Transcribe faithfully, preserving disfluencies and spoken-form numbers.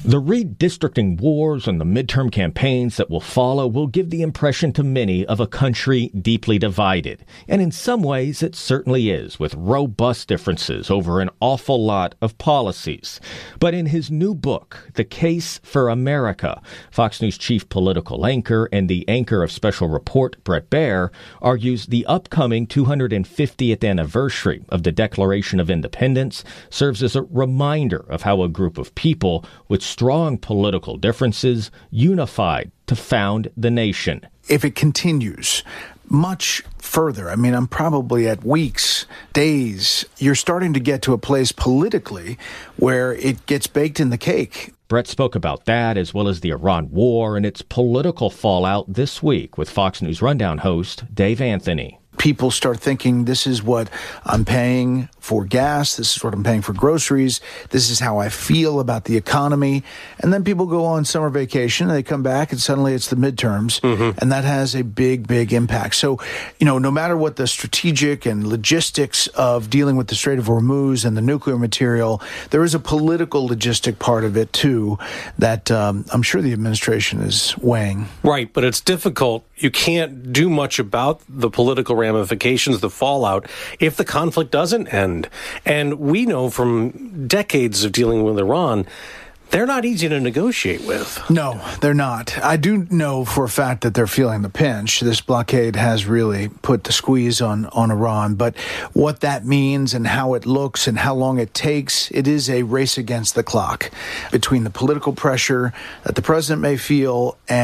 The redistricting wars and the midterm campaigns that will follow will give the impression to many of a country deeply divided. And in some ways, it certainly is, with robust differences over an awful lot of policies. But in his new book, The Case for America, Fox News chief political anchor and the anchor of Special Report, Bret Baier, argues the upcoming two hundred fiftieth anniversary of the Declaration of Independence serves as a reminder of how a group of people with strong political differences unified to found the nation. If it continues much further, I mean, I'm probably at weeks, days, you're starting to get to a place politically where it gets baked in the cake. Bret spoke about that as well as the Iran war and its political fallout this week with Fox News Rundown host Dave Anthony. People start thinking, this is what I'm paying for gas, this is what I'm paying for groceries, this is how I feel about the economy. And then people go on summer vacation, and they come back, and suddenly it's the midterms, mm-hmm. and that has a big, big impact. So, you know, no matter what the strategic and logistics of dealing with the Strait of Hormuz and the nuclear material, there is a political logistic part of it, too, that um, I'm sure the administration is weighing. Right, but it's difficult. You can't do much about the political ramifications, the fallout, if the conflict doesn't end. And we know from decades of dealing with Iran, they're not easy to negotiate with. No, they're not. I do know for a fact that they're feeling the pinch. This blockade has really put the squeeze on, on Iran. But what that means and how it looks and how long it takes, it is a race against the clock between the political pressure that the president may feel and